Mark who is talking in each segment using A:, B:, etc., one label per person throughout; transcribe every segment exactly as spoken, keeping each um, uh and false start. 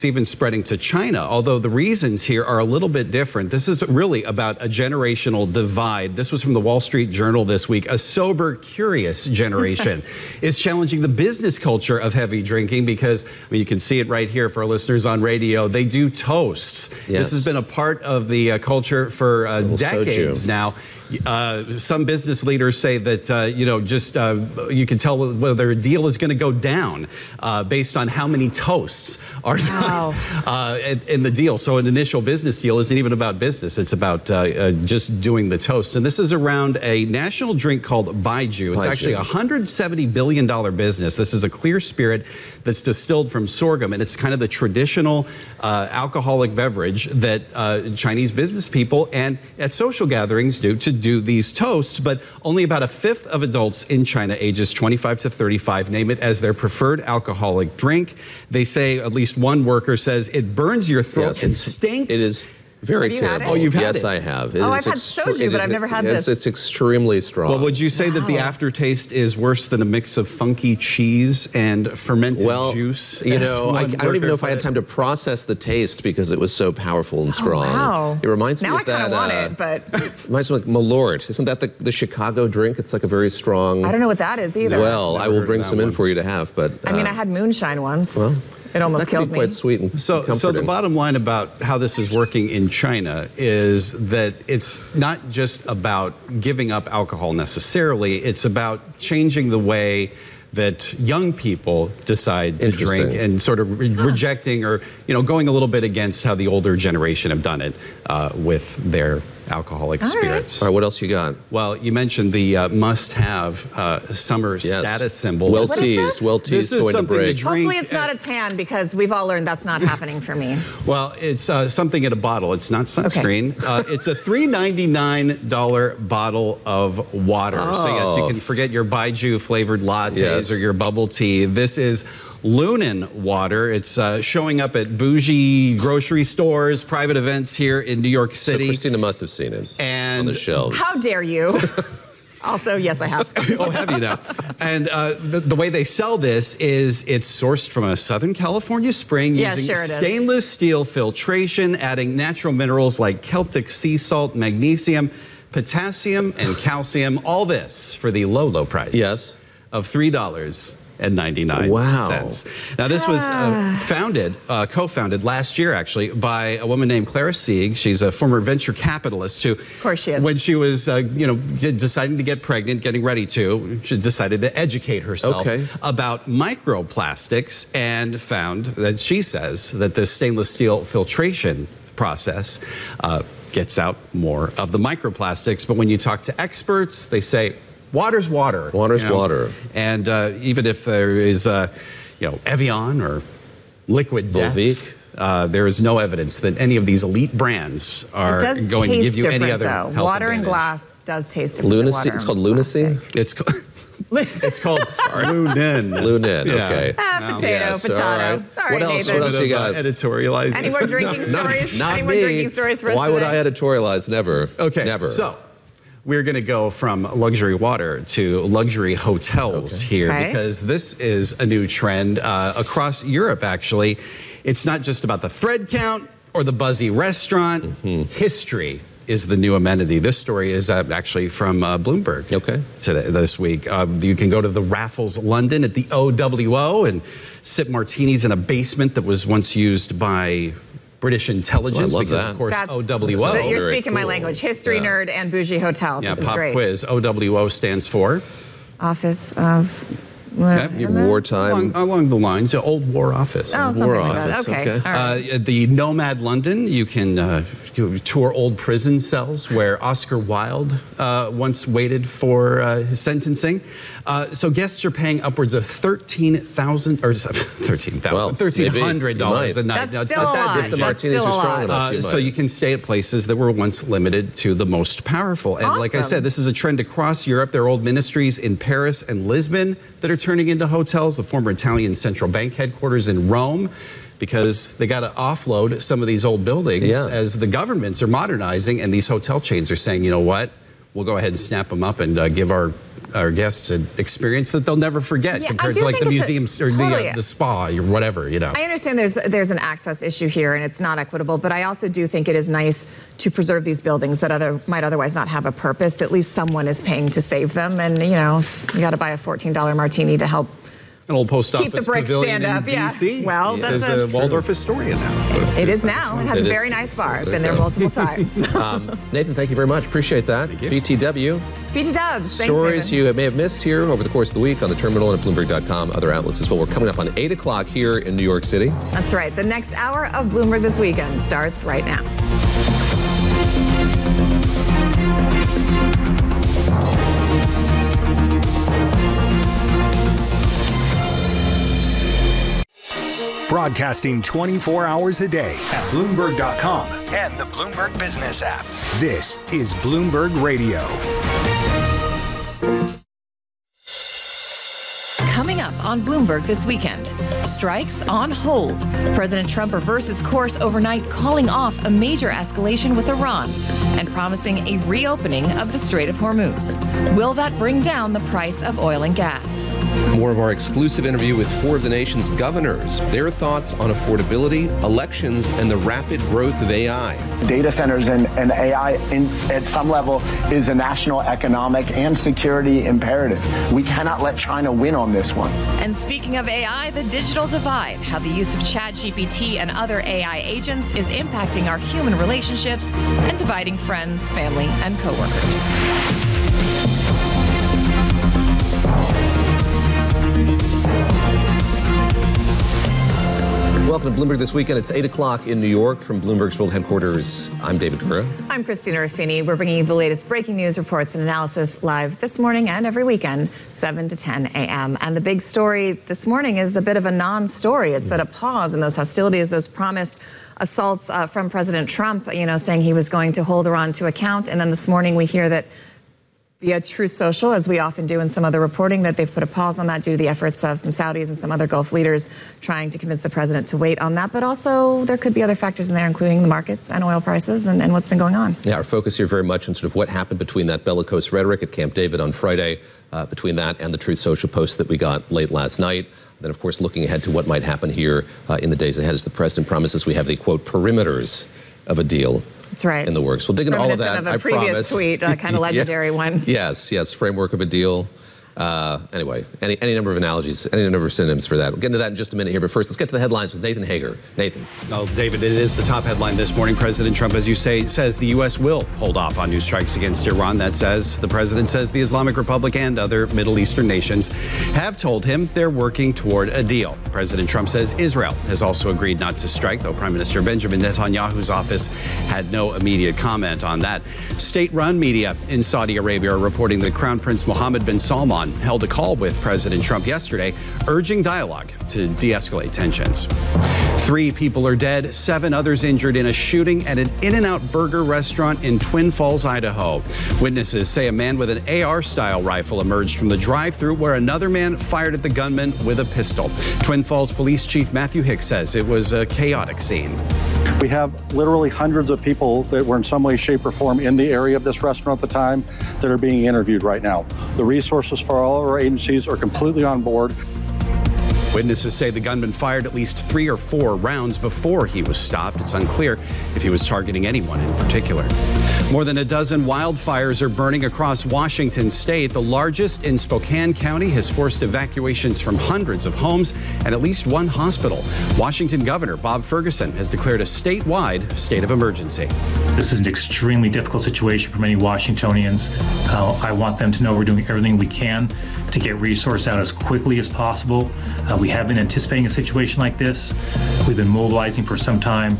A: even spreading to China, although the reasons here are a little bit different. This is really about a generational divide. This was from the Wall Street Journal this week. A sober, curious generation is challenging the business culture of heavy drinking because, I mean, you can see it right here for our listeners on radio. They do toasts. Yes. This has been a part of the uh, culture for uh, decades soju. now. Uh, some business leaders say that, uh, you know, just uh, you can tell whether a deal is going to go down uh, based on how many toasts are wow. uh, in, in the deal. So an initial business deal isn't even about business. It's about uh, uh, just doing the toast. And this is around a national drink called Baijiu. It's Baijiu. actually a one hundred seventy billion dollars business. This is a clear spirit that's distilled from sorghum. And it's kind of the traditional uh, alcoholic beverage that uh, Chinese business people and at social gatherings do to do these toasts, but only about a fifth of adults in China ages twenty-five to thirty-five name it as their preferred alcoholic drink. They say, at least one worker says, it burns your throat
B: yes,
A: and stinks.
B: It is very terrible.
A: Oh, you've had
B: yes,
A: it?
B: I have. It
C: oh, I've had soju, but I've never had
B: yes,
C: this.
B: It's extremely strong.
A: Well, would you say wow. that the aftertaste is worse than a mix of funky cheese and fermented
B: well,
A: juice?
B: You know, I, I don't even know if I had time to process the taste because it was so powerful and strong.
C: Oh, wow.
B: It reminds
C: now
B: me
C: I
B: of that.
C: Now I kind
B: uh,
C: of want it, but...
B: reminds me of like Malort. Isn't that the, the Chicago drink? It's like a very strong...
C: I don't know what that is either.
B: Well, I will bring some one. in for you to have, but... Uh,
C: I mean, I had moonshine once.
B: Well...
C: It almost
B: that
C: killed
B: be
C: me.
B: Quite sweet and
A: so,
B: comforting.
A: so the bottom line about how this is working in China is that it's not just about giving up alcohol necessarily. It's about changing the way that young people decide to drink and sort of re- rejecting or, you know, going a little bit against how the older generation have done it uh, with their alcoholic
C: All
A: spirits.
B: Right. All right, what else you got?
A: Well, you mentioned the uh, must-have uh, summer
B: yes.
A: status symbol.
B: Well teased, well teased, going to break.
A: To drink.
C: Hopefully it's not a tan because we've all learned that's not happening for me.
A: Well, it's uh, something in a bottle. It's not sunscreen. Okay. uh, it's a three ninety-nine bottle of water.
B: Oh.
A: So yes, you can forget your Baijiu flavored lattes
B: yes.
A: or your bubble tea. This is Lunin water. It's uh, showing up at bougie grocery stores, private events here in New York City.
B: So Christina must have seen it
A: and
B: on the shelves.
C: How dare you? Also, yes, I have.
A: Oh, have you now? And uh, the, the way they sell this is it's sourced from a Southern California spring
C: yeah,
A: using
C: sure
A: stainless steel filtration, adding natural minerals like Celtic sea salt, magnesium, potassium, and calcium. All this for the low, low price
B: yes.
A: of three dollars and ninety-nine cents.
B: Wow.
A: Now, this was uh, founded, uh, co-founded last year, actually, by a woman named Clara Sieg. She's a former venture capitalist who,
C: of course she is.
A: when she was, uh, you know, deciding to get pregnant, getting ready to, she decided to educate herself
B: okay.
A: about microplastics and found that she says that this stainless steel filtration process uh, gets out more of the microplastics. But when you talk to experts, they say, water's water.
B: Water's
A: you know?
B: water.
A: And uh, even if there is, uh, you know, Evian or Liquid Death,
B: Volvic.
A: Uh, there is no evidence that any of these elite brands are going to give you any other
C: though.
A: health
C: Water
A: advantage.
C: and glass does taste different.
B: Lunacy.
C: Than water
B: it's called lunacy.
A: It's called. It's called Lunin.
B: Lunin.
A: Yeah.
B: Okay.
C: Ah, potato,
B: Yes,
C: potato.
B: all right.
C: Sorry,
B: What else?
C: Nathan.
B: What else you got?
A: Editorializing.
C: Any more drinking stories?
B: Not
C: Any more
B: me.
C: drinking stories for us
B: Why would
C: today?
B: I editorialize? Never.
A: Okay.
B: Never.
A: So we're going to go from luxury water to luxury hotels
B: okay.
A: here
C: okay.
A: because this is a new trend uh, across Europe, actually. It's not just about the thread count or the buzzy restaurant. Mm-hmm. History is the new amenity. This story is uh, actually from uh, Bloomberg
B: okay.
A: today, this week. Uh, you can go to the Raffles London at the O W O and sip martinis in a basement that was once used by British intelligence.
B: Oh, I love
A: because,
B: that.
A: of course,
C: That's,
A: O W O.
C: You're
B: Very
C: speaking my
B: cool.
C: language. History
B: Yeah.
C: nerd and bougie hotel.
A: Yeah,
C: This is
A: pop
C: great.
A: quiz. O W O stands for?
C: Office of...
A: Okay.
B: Your wartime.
A: Along, along the lines, the old war office.
C: Oh, something
B: War
C: like
B: office,
C: that. Okay.
B: okay.
C: All right.
A: Uh, the Nomad London, you can uh, you tour old prison cells where Oscar Wilde uh, once waited for uh, his sentencing. Uh, so guests are paying upwards of thirteen thousand or thirteen thousand,
B: Well,
A: thirteen hundred dollars a
B: maybe.
A: night.
C: That's
A: No, it's
C: still
A: not
C: a
A: that
C: lot.
A: different.
B: If the
C: That's
B: martinis
C: still
B: are
C: a
B: strong
C: lot.
B: enough,
A: Uh,
B: you
A: so
B: might.
A: you can stay at places that were once limited to the most powerful. And like I
C: Awesome.
A: said, this is a trend across Europe. There are old ministries in Paris and Lisbon that are turning into hotels. The former Italian central bank headquarters in Rome, because they got to offload some of these old buildings
B: Yeah.
A: as the governments are modernizing and these hotel chains are saying, you know what? we'll go ahead and snap them up and uh, give our our guests an experience that they'll never forget
C: Yeah, I
A: compared
C: do
A: to like the
C: think it's a-
A: museums or
C: totally.
A: the, uh, the spa or whatever, you know.
C: I understand there's there's an access issue here and it's not equitable, but I also do think it is nice to preserve these buildings that other might otherwise not have a purpose. At least someone is paying to save them, and you know, you got to buy a fourteen dollar martini to help
A: An old post
C: keep the
A: office
C: bricks
A: pavilion
C: stand up.
A: in
C: Yeah.
A: D C.
C: Well, that's
A: There's
C: a-
A: a Waldorf Astoria now.
C: It is now. It has
B: It
C: a
B: is.
C: very nice bar. I've
B: There
C: been
B: you
C: there
B: go.
C: multiple times.
B: Um, Nathan, thank you very much. Appreciate that.
A: Thank you.
B: B T W.
C: B T Dubs. Thanks,
B: Stories
C: Nathan.
B: you may have missed here over the course of the week on the terminal and at Bloomberg dot com, other outlets as well. We're coming up on eight o'clock here in New York City.
C: That's right. The next hour of Bloomberg This Weekend starts right now.
D: Broadcasting twenty-four hours a day at Bloomberg dot com and the Bloomberg Business app. This is Bloomberg Radio.
E: Coming up on Bloomberg This Weekend, strikes on hold. President Trump reverses course overnight, calling off a major escalation with Iran and promising a reopening of the Strait of Hormuz. Will that bring down the price of oil and gas?
B: More of our exclusive interview with four of the nation's governors, their thoughts on affordability, elections, and the rapid growth of A I.
F: Data centers and, and A I in, at some level is a national economic and security imperative. We cannot let China win on this one.
E: And speaking of A I, the digital divide, how the use of ChatGPT and other A I agents is impacting our human relationships and dividing friends, family, and coworkers.
B: Welcome to Bloomberg This Weekend. It's eight o'clock in New York from Bloomberg's World Headquarters. I'm David Gura.
C: I'm Christina Ruffini. We're bringing you the latest breaking news, reports, and analysis live this morning and every weekend, seven to ten a.m. And the big story this morning is a bit of a non-story. It's that a pause in those hostilities, those promised assaults uh, from President Trump, you know, saying he was going to hold Iran to account. And then this morning we hear that via Truth Social, as we often do in some other reporting, that they've put a pause on that due to the efforts of some Saudis and some other Gulf leaders trying to convince the president to wait on that. But also there could be other factors in there, including the markets and oil prices and, and what's been going on.
B: Yeah, our focus here very much on sort of what happened between that bellicose rhetoric at Camp David on Friday, uh, between that and the Truth Social post that we got late last night. Then, of course, looking ahead to what might happen here uh, in the days ahead as the president promises we have the, quote, perimeters of a deal.
C: That's right.
B: In the works. We'll dig into all of that.
C: Reminiscent of a
B: I
C: previous
B: promise.
C: tweet, a kind of legendary
B: Yeah.
C: one.
B: Yes, yes. Framework of a deal. Uh, anyway, any, any number of analogies, any number of synonyms for that. We'll get into that in just a minute here. But first, let's get to the headlines with Nathan Hager. Nathan.
A: Well, David, it is the top headline this morning. President Trump, as you say, says the U S will hold off on new strikes against Iran. That says the president says the Islamic Republic and other Middle Eastern nations have told him they're working toward a deal. President Trump says Israel has also agreed not to strike, though Prime Minister Benjamin Netanyahu's office had no immediate comment on that. State-run media in Saudi Arabia are reporting that Crown Prince Mohammed bin Salman held a call with President Trump yesterday, urging dialogue to de-escalate tensions. Three people are dead, seven others injured in a shooting at an In-N-Out burger restaurant in Twin Falls, Idaho. Witnesses say a man with an A R-style rifle emerged from the drive-thru where another man fired at the gunman with a pistol. Twin Falls Police Chief Matthew Hicks says it was a chaotic scene.
G: We have literally hundreds of people that were in some way, shape, or form in the area of this restaurant at the time that are being interviewed right now. The resources for all of our agencies are completely on board.
A: Witnesses say the gunman fired at least three or four rounds before he was stopped. It's unclear if he was targeting anyone in particular. More than a dozen wildfires are burning across Washington state. The largest in Spokane County has forced evacuations from hundreds of homes and at least one hospital. Washington Governor Bob Ferguson has declared a statewide state of emergency.
H: This is an extremely difficult situation for many Washingtonians. Uh, I want them to know we're doing everything we can to get resources out as quickly as possible. Uh, we have been anticipating a situation like this. We've been mobilizing for some time.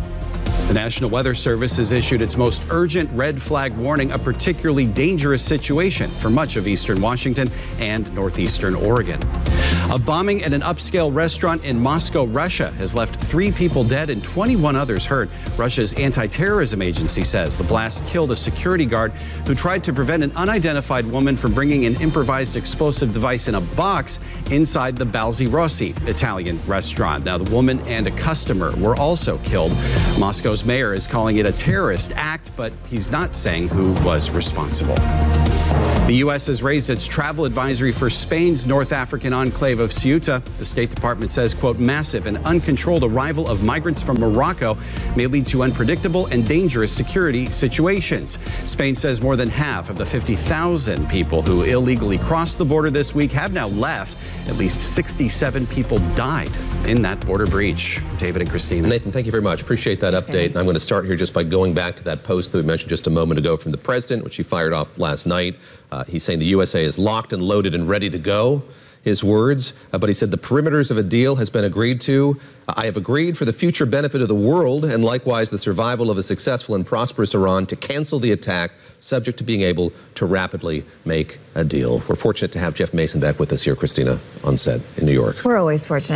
A: The National Weather Service has issued its most urgent red flag warning, a particularly dangerous situation for much of eastern Washington and northeastern Oregon. A bombing at an upscale restaurant in Moscow, Russia, has left three people dead and twenty-one others hurt. Russia's anti-terrorism agency says the blast killed a security guard who tried to prevent an unidentified woman from bringing an improvised explosive device in a box inside the Balzi Rossi Italian restaurant. Now, the woman and a customer were also killed. Moscow's mayor is calling it a terrorist act, but he's not saying who was responsible. The U S has raised its travel advisory for Spain's North African enclave of Ceuta. The State Department says, quote, massive and uncontrolled arrival of migrants from Morocco may lead to unpredictable and dangerous security situations. Spain says more than half of the fifty thousand people who illegally crossed the border this week have now left. At least sixty-seven people died in that border breach. David and Christina.
B: Nathan, thank you very much. Appreciate that update. And I'm going to start here just by going back to that post that we mentioned just a moment ago from the president, which he fired off last night. Uh, he's saying the U S A is locked and loaded and ready to go. His words, uh, but he said the perimeters of a deal has been agreed to. Uh, I have agreed for the future benefit of the world and likewise the survival of a successful and prosperous Iran to cancel the attack, subject to being able to rapidly make a deal. We're fortunate to have Jeff Mason back with us here, Christina, on set in New York.
C: We're always fortunate.